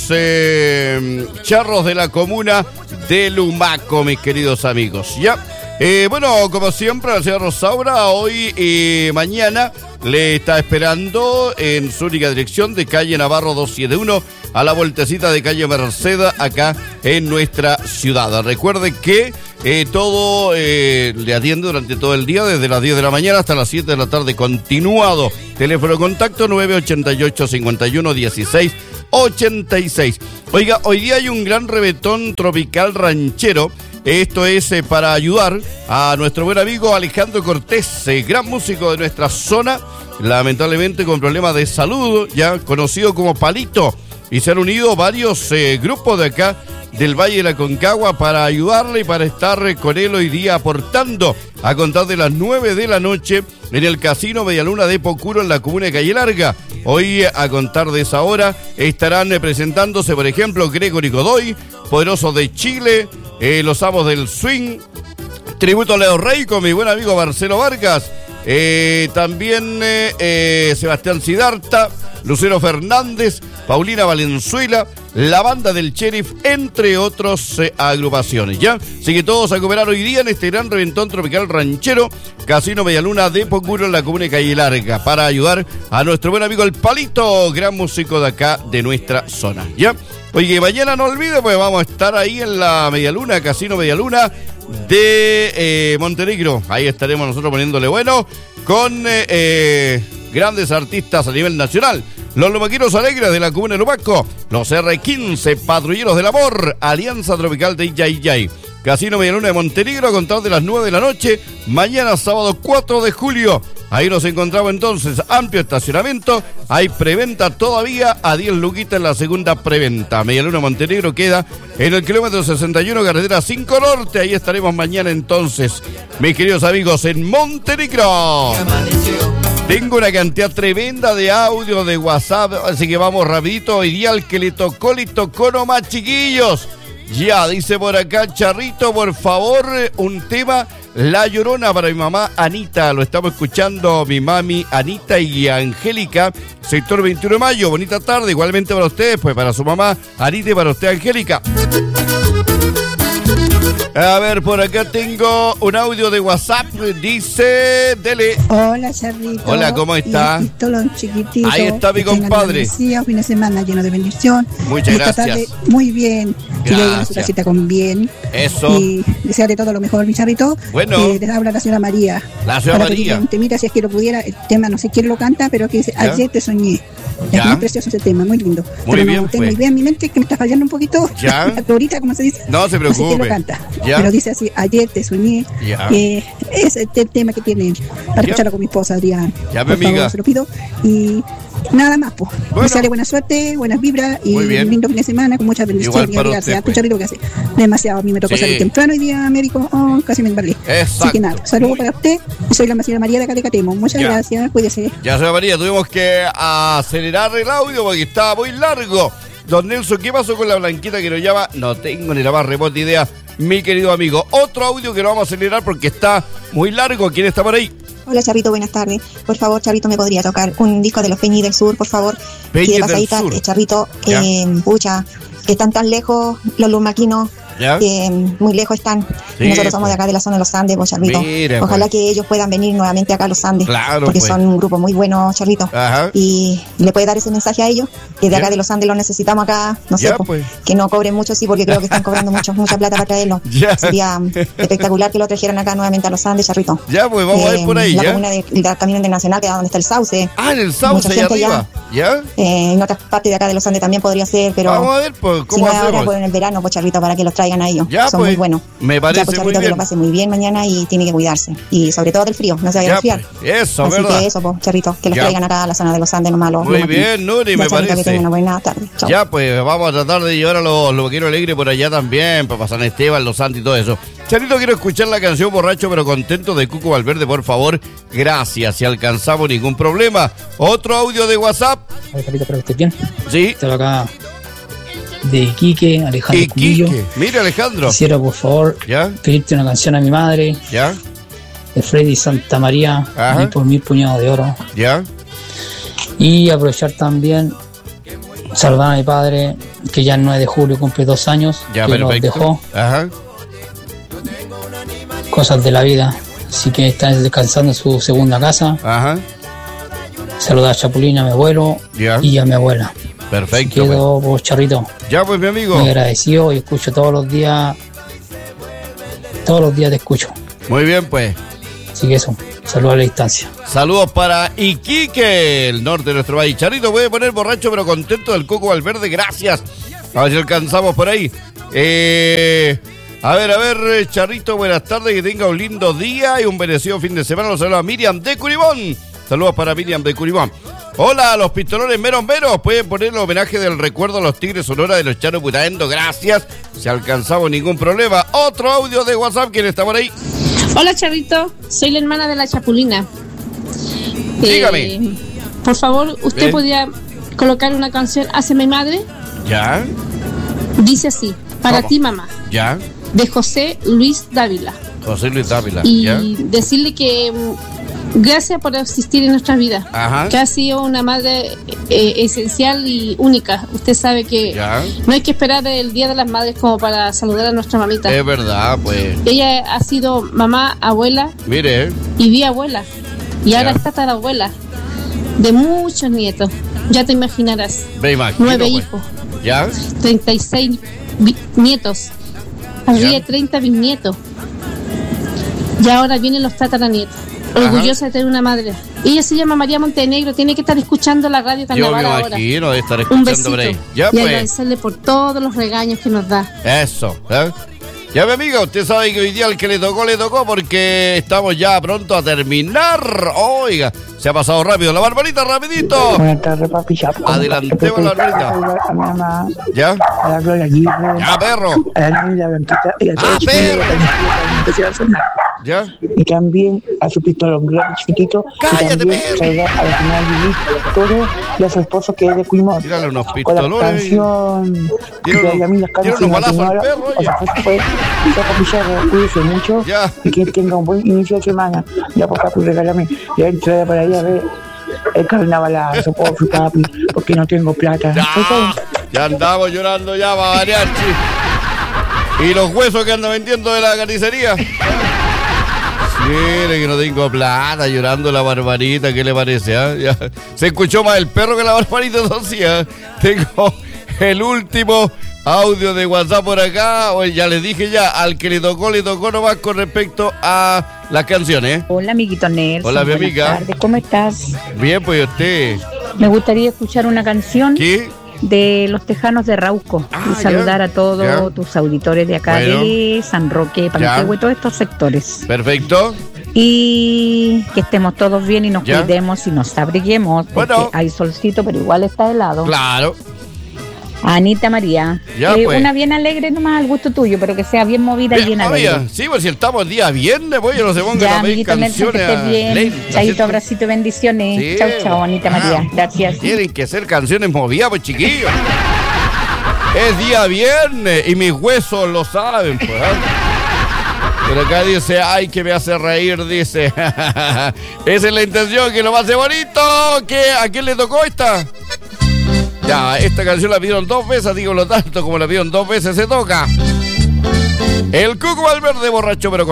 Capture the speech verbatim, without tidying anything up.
eh, charros de la comuna de Lumaco, mis queridos amigos. Ya, eh, bueno, como siempre, la señora Rosaura hoy y mañana le está esperando en su única dirección de calle Navarro doscientos setenta y uno a la vueltecita de calle Merceda, acá en nuestra ciudad. Recuerde que eh, todo eh, le atiende durante todo el día, desde las diez de la mañana hasta las siete de la tarde, continuado. Teléfono de contacto nueve ochenta y ocho, cincuenta y uno, dieciséis ochenta y seis. Oiga, hoy día hay un gran reventón tropical ranchero. Esto es eh, para ayudar a nuestro buen amigo Alejandro Cortés, eh, gran músico de nuestra zona, lamentablemente con problemas de salud, ya conocido como Palito. Y se han unido varios eh, grupos de acá del Valle de la Concagua para ayudarle y para estar eh, con él hoy día aportando a contar de las nueve de la noche en el Casino Medialuna de Pocuro en la comuna de Calle Larga. Hoy a contar de esa hora estarán eh, presentándose, por ejemplo, Gregory Godoy, Poderoso de Chile, eh, Los Amos del Swing, Tributo a Leo Rey con mi buen amigo Marcelo Vargas, eh, también eh, eh, Sebastián Sidarta, Lucero Fernández, Paulina Valenzuela, la banda del Sheriff, entre otros eh, agrupaciones, ¿ya? Así que todos a cooperar hoy día en este gran reventón tropical ranchero, Casino Medialuna de Pocuro en la comuna de Calle Larga, para ayudar a nuestro buen amigo El Palito, gran músico de acá, de nuestra zona, ¿ya? Oye, mañana no olvide, pues vamos a estar ahí en la Medialuna, Casino Medialuna de eh, Montenegro. Ahí estaremos nosotros poniéndole bueno con eh, eh, grandes artistas a nivel nacional. Los Lumaquinos Alegres de la comuna de Lumaco, los erre quince, Patrulleros del Amor, Alianza Tropical de Yay Yay. Casino Medialuna de Montenegro a contar de las nueve de la noche, mañana sábado cuatro de julio. Ahí nos encontramos entonces, amplio estacionamiento, hay preventa todavía a diez luquitas en la segunda preventa. Medialuna Montenegro queda en el kilómetro sesenta y uno, carretera cinco Norte, ahí estaremos mañana entonces, mis queridos amigos, en Montenegro. Tengo una cantidad tremenda de audio, de WhatsApp, así que vamos rapidito. Hoy día el que le tocó, le tocó nomás, chiquillos. Ya, dice por acá, Charrito, por favor, un tema, La Llorona, para mi mamá Anita. Lo estamos escuchando, mi mami Anita y Angélica, sector veintiuno de mayo. Bonita tarde, igualmente para ustedes, pues para su mamá Anita y para usted, Angélica. A ver, por acá tengo un audio de WhatsApp, dice, dele. Hola, Charrito. Hola, ¿cómo está? Pistolón chiquitito. Ahí está mi compadre. Un fin de semana lleno de bendición. Muchas Esta gracias. Tarde, muy bien. Que lleguen a su casita con bien. Eso. Y desearle todo lo mejor, mi Charrito. Bueno. Eh, les habla la señora María. La señora María. Te mira si es que lo pudiera, el tema no sé quién lo canta, pero que dice, ¿ya? Ayer te soñé. Es muy precioso ese tema, muy lindo. Muy pero bien, no tengo pues. idea en mi mente que me está fallando un poquito. Ya. Ahorita, como se dice. No se preocupe. No sé quién lo canta. Ya. Pero dice así, ayer te soñé. Ya. Eh, ese es el tema que tienen para Ya. escucharlo con mi esposa, Adrián. Ya, mi Por favor, amiga. se lo pido. Y nada más, pues. Bueno. Desearle buena suerte, buenas vibras y Muy bien. un lindo fin de semana con muchas bendiciones. Igual para Y gracias. usted, pues. Charrito, que hace demasiado. A mí me tocó Sí. salir temprano hoy día, médico. Oh, casi me embarlé. Exacto. Así que nada, saludos para usted. Y soy la señora María de acá de Catemo. Muchas Ya. gracias. Cuídese. Ya, señora María, tuvimos que acelerar el audio porque estaba muy largo. Don Nelson, ¿qué pasó con la blanquita que nos llama? No tengo ni la más remota idea, mi querido amigo. Otro audio que lo vamos a acelerar porque está muy largo. ¿Quién está por ahí? Hola, Charrito, buenas tardes. Por favor, Charrito, ¿me podría tocar un disco de los Peñis del Sur, por favor? Peñis Si de del pasadita, Sur. eh, Charrito, Ya. eh, pucha, que están tan lejos los lumaquinos, ¿Ya? que muy lejos están. Sí, Y nosotros somos pues. de acá de la zona de los Andes, pues, Charrito. Mire, Ojalá pues. que ellos puedan venir nuevamente acá a los Andes. Claro, porque pues. son un grupo muy bueno, Charrito. Ajá. Y le puede dar ese mensaje a ellos, que de Ya. acá de los Andes los necesitamos acá, no sé, Ya, pues, pues. que no cobren mucho, sí, porque creo que están cobrando mucho, mucha plata para traerlos. Ya. Sería mm, espectacular que lo trajeran acá nuevamente a los Andes, Charrito. Ya, pues vamos a Eh, ir por ahí, la ¿ya? comuna de, la Camino Internacional, que es donde está el Sauce. Ah, en el Sauce, Mucha allá gente arriba. ¿Ya? Eh, en otras partes de acá de los Andes también podría ser, pero Vamos a ver, pues, si ¿cómo no es ahora, hacemos? pues en el verano, pues, Charrito, para que los traigan a ellos. Ya, Son pues, muy buenos. me parece ya, pues, muy Charrito, que bien. lo pase muy bien mañana y tiene que cuidarse. Y sobre todo del frío, no se vaya a Ya, resfriar. pues, eso, Así ¿verdad? que eso, pues, Charrito, que los Ya. traigan acá a la zona de los Andes nomás. Los, Muy los bien, Nuri, me Ya, Charrito, parece. que tengan una buena tarde. Chao. Ya, pues vamos a tratar de llevar a los Lumaquinos Alegres por allá también, para San Esteban, Los Santos y todo eso. Charito, quiero escuchar la canción Borracho pero Contento de Cuco Valverde, por favor. Gracias, si alcanzamos ningún problema. Otro audio de WhatsApp. Hola, Carlito, espero que estés bien. Sí. Estaba acá de Iquique, Alejandro Cubillo. Iquique. Mira, Alejandro. Quisiera, por favor, ¿Ya? pedirte una canción a mi madre, ¿Ya? de Freddy Santa María, Ajá. y por mil puñados de oro. ¿Ya? Y aprovechar también, saludar a mi padre, que ya el nueve de julio cumple dos años, Ya, que nos perfecto. dejó. Ajá. Cosas de la vida. Así que está descansando en su segunda casa. Ajá. Saludar a Chapulín, a mi abuelo Ya. y a mi abuela. Perfecto. Quedo por Charrito. Ya, pues, mi amigo. Muy agradecido y escucho todos los días. Todos los días te escucho. Muy bien, pues. Así que eso, saludos a la distancia. Saludos para Iquique, el norte de nuestro país. Charito, voy a poner borracho pero contento del Coco Valverde, gracias. A ver si alcanzamos por ahí. Eh, a ver, a ver, Charito, buenas tardes, que tenga un lindo día y un bendecido fin de semana. Los saluda Miriam de Curibón. Saludos para Miriam de Curibón. Hola, los pistolones meros meros. Pueden poner el homenaje del recuerdo a los Tigres Sonora de los Charo Putaendo. Gracias. Si alcanzamos ningún problema. Otro audio de WhatsApp. ¿Quién está por ahí? Hola, Charrito. Soy la hermana de la Chapulina. Dígame. Eh, por favor, ¿usted ¿Eh? podría colocar una canción Hace mi madre? ¿Ya? Dice así, para ¿Cómo? ti, mamá, ¿Ya? de José Luis Dávila. José Luis Dávila. Y ¿Ya? decirle que mm, gracias por existir en nuestras vidas. Ajá. Que ha sido una madre eh, esencial y única. Usted sabe que Ya. no hay que esperar el Día de las Madres como para saludar a nuestra mamita. Es verdad, pues. Ella ha sido mamá, abuela Mire, y bisabuela. Y ahora Ya. es tatarabuela de muchos nietos. Ya te imaginarás. me imagino. Nueve pues. hijos, ¿Ya? treinta y seis bi- nietos, arriba Ya. de treinta bisnietos. Y ahora vienen los tataranietos. Orgullosa de tener una madre. Ella se llama María Montenegro, tiene que estar escuchando la radio Yo me Carnaval ahora. imagino de estar Un escuchando besito por ahí. Ya, y pues. agradecerle por todos los regaños que nos da. Eso. ¿eh? Ya, mi amiga, usted sabe que hoy día el que le tocó, le tocó porque estamos ya pronto a terminar. Oiga, se ha pasado rápido. La Barbarita, rapidito. Buenas tardes, papi. Ya, Adelantemos la Barbarita. A mi mamá, ¿Ya? a la Gloria Aguirre, Ya, perro. a la Niña Blanquita y a todos Ah, los chiquillos perro. que también empezaron a sonar. ¿Ya? Y también a su pistolón grande chiquitito. Cállate, y también perro. saludar a la señora Lili Torres y a su esposo que es de Cuimón. Tírale unos Con la pistolones. canción Tira de Yamila unos- Cano, tira unos una balazos al señora. perro, O sea, pues fue Saca Pizarro, cuídese mucho Ya. y que tenga un buen inicio de semana. Ya, por papi, regálame. Ya entrada para ir a ver el carnavalazo, por su papi, porque no tengo plata. Ya, Pues, ya andamos llorando ya para variar, chi. Y los huesos que andan vendiendo de la carnicería. Mire que no tengo plata, llorando la Barbarita, ¿qué le parece? ah? Ya. Se escuchó más el perro que la Barbarita, eso sí. ah. Tengo el último audio de WhatsApp por acá. Oye, ya les dije ya, al que le tocó, le tocó nomás con respecto a las canciones. Hola, amiguito Nelson. Hola, mi Buenas amiga. tardes, ¿cómo estás? Bien, pues usted. Me gustaría escuchar una canción ¿Qué? de Los Tejanos de Rauco Ah, y saludar ya, a todos ya. tus auditores de acá Bueno. de San Roque, Panquehue, todos estos sectores. Perfecto. Y que estemos todos bien y nos Ya. cuidemos y nos abriguemos, porque Bueno. hay solcito, pero igual está helado. Claro. Anita María, Ya, eh, pues. una bien alegre nomás al gusto tuyo, pero que sea bien movida y bien movida. alegre. Sí, pues si estamos día viernes, pues yo no se pongan Ya, a pedir amiguito Nelson, que canciones estés bien. lentas, Chaito, ¿cierto? abracito, bendiciones. Sí. Chao, chao, Anita María. Ah, Gracias. Tienen que ser canciones movidas, pues chiquillos. Es día viernes y mis huesos lo saben, pues. ¿ah? Pero acá dice, ay, que me hace reír, dice. Esa es la intención, que lo más bonito. ¿Qué? ¿A quién le tocó esta? Ya, esta canción la pidieron dos veces, digo lo tanto, como la pidieron dos veces se toca. El Cuco Valverde borracho, pero con